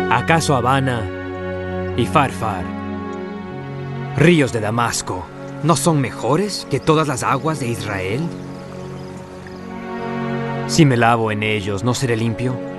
¿Acaso Habana y Farfar, ríos de Damasco, no son mejores que todas las aguas de Israel? Si me lavo en ellos, ¿no seré limpio?